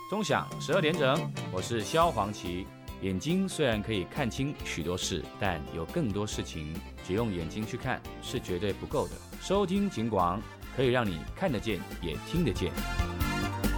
钟响12点整，我是萧煌奇。眼睛虽然可以看清许多事，但有更多事情只用眼睛去看是绝对不够的。收听警广，可以让你看得见也听得见。